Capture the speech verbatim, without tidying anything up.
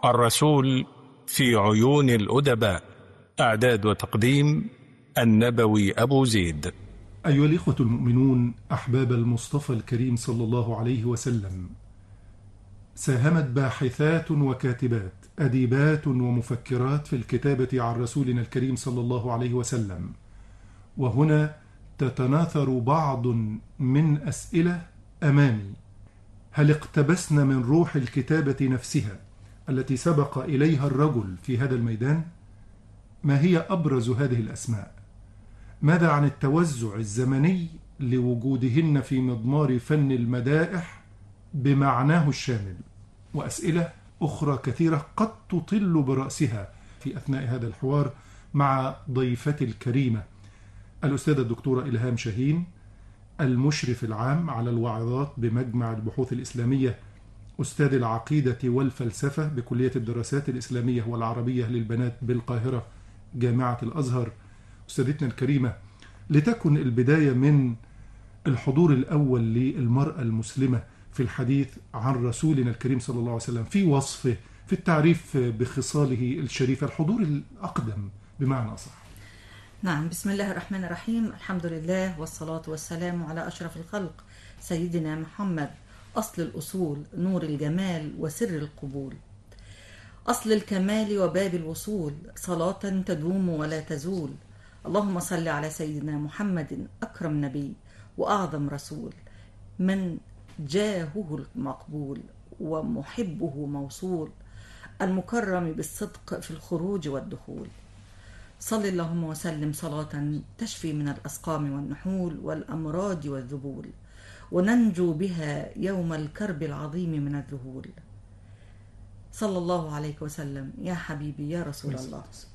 الرسول في عيون الأدباء. إعداد وتقديم النبوي أبو زيد. أيها الإخوة المؤمنون أحباب المصطفى الكريم صلى الله عليه وسلم، ساهمت باحثات وكاتبات أديبات ومفكرات في الكتابة عن رسولنا الكريم صلى الله عليه وسلم، وهنا تتناثر بعض من أسئلة أمامي. هل اقتبسنا من روح الكتابة نفسها التي سبق إليها الرجل في هذا الميدان؟ ما هي أبرز هذه الأسماء؟ ماذا عن التوزع الزمني لوجودهن في مضمار فن المدائح بمعناه الشامل؟ وأسئلة أخرى كثيرة قد تطل برأسها في أثناء هذا الحوار مع ضيفتي الكريمة الأستاذة الدكتورة إلهام شاهين، المشرف العام على الواعظات بمجمع البحوث الإسلامية، أستاذ العقيدة والفلسفة بكلية الدراسات الإسلامية والعربية للبنات بالقاهرة جامعة الأزهر. أستاذتنا الكريمة، لتكن البداية من الحضور الأول للمرأة المسلمة في الحديث عن رسولنا الكريم صلى الله عليه وسلم، في وصفه، في التعريف بخصاله الشريفة، الحضور الأقدم بمعنى أصح. نعم، بسم الله الرحمن الرحيم. الحمد لله والصلاة والسلام على أشرف الخلق سيدنا محمد، أصل الأصول، نور الجمال وسر القبول، أصل الكمال وباب الوصول، صلاة تدوم ولا تزول. اللهم صل على سيدنا محمد، أكرم نبي وأعظم رسول، من جاهه المقبول ومحبه موصول، المكرم بالصدق في الخروج والدخول. صل اللهم وسلم صلاة تشفي من الأسقام والنحول والأمراض والذبول، وننجو بها يوم الكرب العظيم من الذهول. صلى الله عليك وسلم يا حبيبي يا رسول الله.